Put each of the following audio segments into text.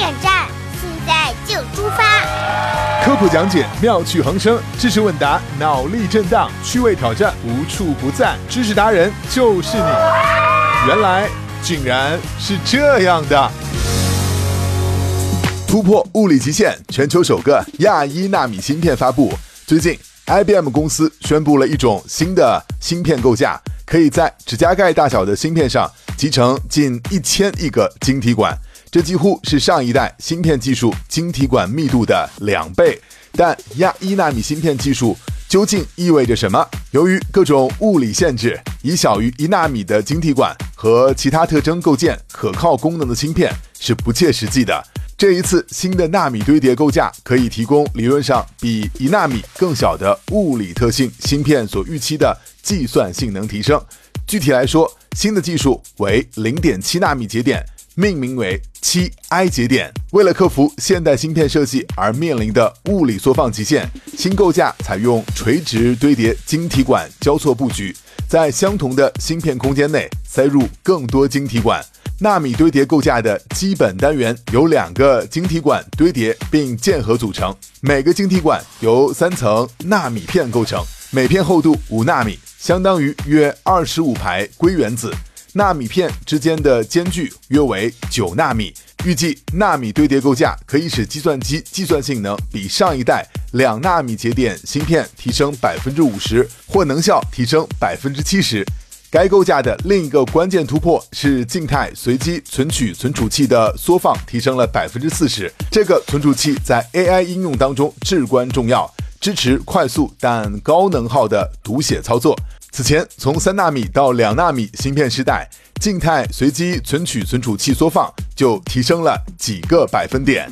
点站，现在就出发。 科普讲解妙趣横生，知识问答脑力震荡，趣味挑战无处不在，知识达人就是你。原来竟然是这样的！突破物理极限，全球首个亚1纳米芯片发布。最近 IBM 公司宣布了一种新的芯片构架，可以在指甲盖大小的芯片上集成近1000亿个晶体管，这几乎是上一代芯片技术晶体管密度的2倍。但亚1纳米芯片技术究竟意味着什么？由于各种物理限制，以小于1纳米的晶体管和其他特征构建可靠功能的芯片是不切实际的。这一次新的纳米堆叠构架可以提供理论上比1纳米更小的物理特性芯片所预期的计算性能提升。具体来说，新的技术为 0.7 纳米节点，命名为 7i 节点。为了克服现代芯片设计而面临的物理缩放极限，新构架采用垂直堆叠晶体管交错布局，在相同的芯片空间内塞入更多晶体管。纳米堆叠构架的基本单元由2个晶体管堆叠并键合组成，每个晶体管由3层纳米片构成，每片厚度5纳米，相当于约25排硅原子。纳米片之间的间距约为9纳米。预计纳米堆叠构架可以使计算机计算性能比上一代2纳米节点芯片提升 50%， 或能效提升 70%。该构架的另一个关键突破是静态随机存取存储器的缩放提升了 40%。 这个存储器在 AI 应用当中至关重要，支持快速但高能耗的读写操作。此前从3纳米到2纳米芯片时代，静态随机存取存储器缩放就提升了几个百分点。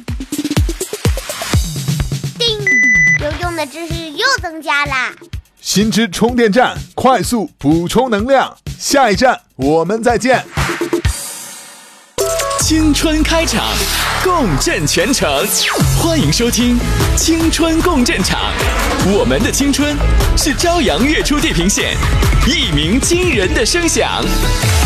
叮，有用的知识又增加啦！ 新知充电站，快速补充能量。下一站我们再见。 青春开场，共振全城，欢迎收听青春共振场。我们的青春是朝阳月出地平线，一鸣惊人的声响。